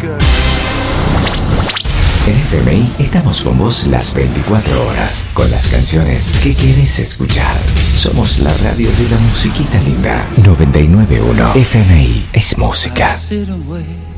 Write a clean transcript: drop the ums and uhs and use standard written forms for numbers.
En FMI estamos con vos las 24 horas, con las canciones que querés escuchar. Somos la radio de la musiquita linda. 99.1 FMI es música.